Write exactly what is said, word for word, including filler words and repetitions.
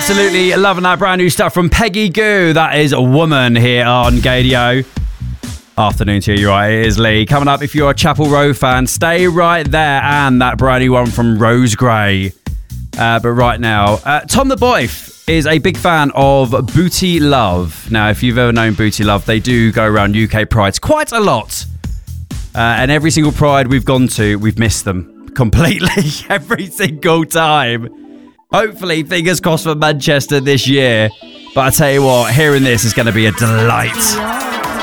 Absolutely loving that brand new stuff from Peggy Gou. That is a woman here on Gadio. Afternoon to you, you're right, it is Lee. Coming up, if you're a Chapel Row fan, stay right there. And that brand new one from Rose Gray. Uh, but right now, uh, Tom the Boyf is a big fan of Booty Love. Now, if you've ever known Booty Love, they do go around U K Prides quite a lot. Uh, and every single Pride we've gone to, we've missed them completely every single time. Hopefully, fingers crossed for Manchester this year. But I tell you what, hearing this is going to be a delight.